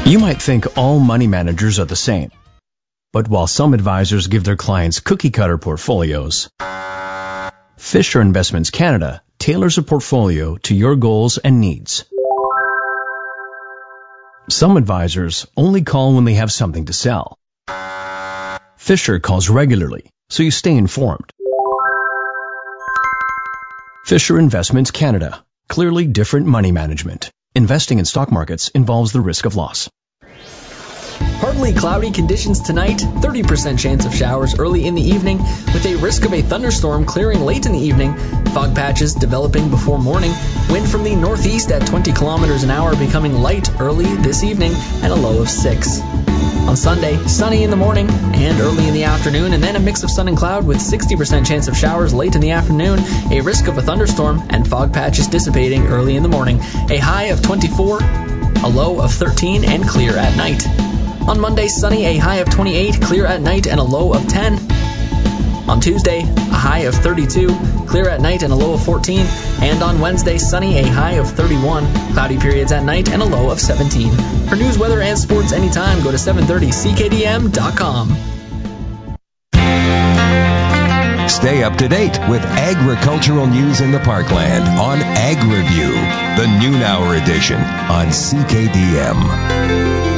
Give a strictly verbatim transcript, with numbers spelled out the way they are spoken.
You might think all money managers are the same. But while some advisors give their clients cookie-cutter portfolios, Fisher Investments Canada tailors a portfolio to your goals and needs. Some advisors only call when they have something to sell. Fisher calls regularly, so you stay informed. Fisher Investments Canada. Clearly different money management. Investing in stock markets involves the risk of loss. Partly cloudy conditions tonight, thirty percent chance of showers early in the evening, with a risk of a thunderstorm clearing late in the evening. Fog patches developing before morning. Wind from the northeast at twenty kilometers an hour becoming light early this evening and a low of six. On Sunday, sunny in the morning and early in the afternoon, and then a mix of sun and cloud with sixty percent chance of showers late in the afternoon, a risk of a thunderstorm, and fog patches dissipating early in the morning. A high of twenty-four, a low of thirteen, and clear at night. On Monday, sunny, a high of twenty-eight, clear at night, and a low of ten. On Tuesday, a high of thirty-two, clear at night, and a low of fourteen. And on Wednesday, sunny, a high of thirty-one, cloudy periods at night, and a low of seventeen. For news, weather, and sports anytime, go to seven thirty C K D M dot com. Stay up to date with agricultural news in the Parkland on Ag Review, the noon hour edition on C K D M.